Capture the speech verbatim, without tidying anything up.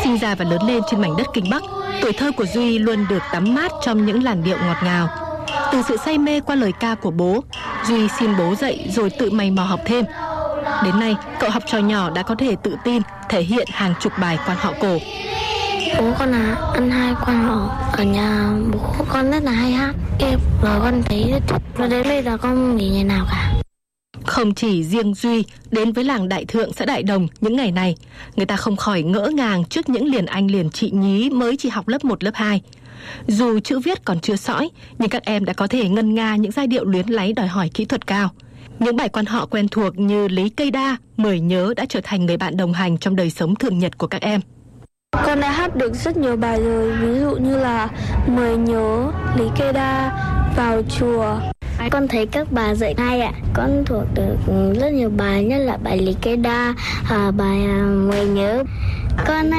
Sinh ra và lớn lên trên mảnh đất Kinh Bắc, tuổi thơ của Duy luôn được tắm mát trong những làn điệu ngọt ngào. Từ sự say mê qua lời ca của bố, Duy xin bố dạy rồi tự mày mò học thêm. Đến nay, cậu học trò nhỏ đã có thể tự tin thể hiện hàng chục bài quan họ cổ. Bố con là ăn hai quan họ, ở nhà bố con rất là hay hát, em rồi con thấy rất thích. Và đến bây giờ con nghỉ ngày nào cả. Không chỉ riêng Duy, đến với làng Đại Thượng xã Đại Đồng những ngày này, người ta không khỏi ngỡ ngàng trước những liền anh liền chị nhí mới chỉ học lớp một, lớp hai. Dù chữ viết còn chưa sõi, nhưng các em đã có thể ngân nga những giai điệu luyến láy đòi hỏi kỹ thuật cao. Những bài quan họ quen thuộc như Lý Cây Đa, Mời Nhớ đã trở thành người bạn đồng hành trong đời sống thường nhật của các em. Con đã hát được rất nhiều bài rồi, ví dụ như là Mời Nhớ, Lý Cây Đa, Vào Chùa. Con thấy các bà dạy hay ạ. Con thuộc được rất nhiều bài, nhất là bài Lý Cây Đa, à, bài Mời Nhớ. Con